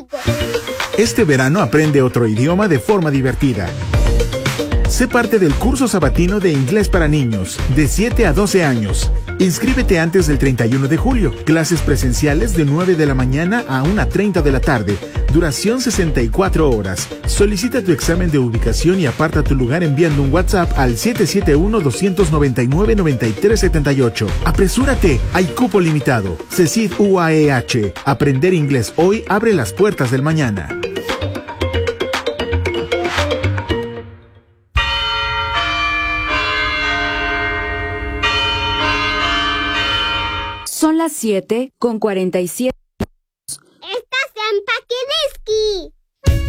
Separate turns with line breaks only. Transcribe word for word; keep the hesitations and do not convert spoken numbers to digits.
amigos.
Este verano aprende otro idioma de forma divertida. Sé parte del curso sabatino de inglés para niños, de siete a doce años. Inscríbete antes del treinta y uno de julio. Clases presenciales de nueve de la mañana a una treinta de la tarde. Duración sesenta y cuatro horas. Solicita tu examen de ubicación y aparta tu lugar enviando un WhatsApp al siete siete uno, dos nueve nueve, nueve tres siete ocho. ¡Apresúrate! Hay cupo limitado. CECID U A E H. Aprender inglés hoy abre las puertas del mañana.
Son las siete con cuarenta y siete.
Estás en Pakidiski.